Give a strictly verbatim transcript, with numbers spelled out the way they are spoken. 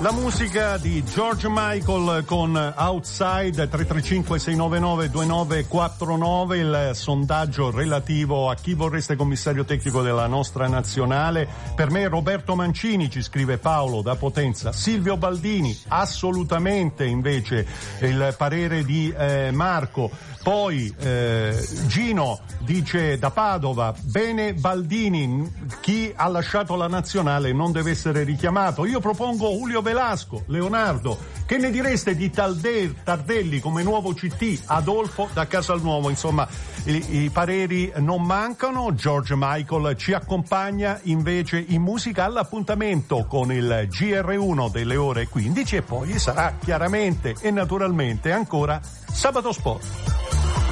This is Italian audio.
La musica di George Michael con Outside. Tre tre cinque sei nove nove due nove quattro nove, il sondaggio relativo a chi vorreste commissario tecnico della nostra nazionale. Per me Roberto Mancini, ci scrive Paolo da Potenza. Silvio Baldini, assolutamente invece il parere di eh, Marco. Poi eh, Gino dice da Padova, bene Baldini, chi ha lasciato la nazionale non deve essere richiamato. Io propongo Julio Velasco. Leonardo, che ne direste di Talde- Tardelli come nuovo C T? Adolfo da Casalnuovo. Insomma, i, i pareri non mancano. George Michael ci accompagna invece in musica all'appuntamento con il G R uno delle ore quindici e poi sarà chiaramente e naturalmente ancora Sabato Sport.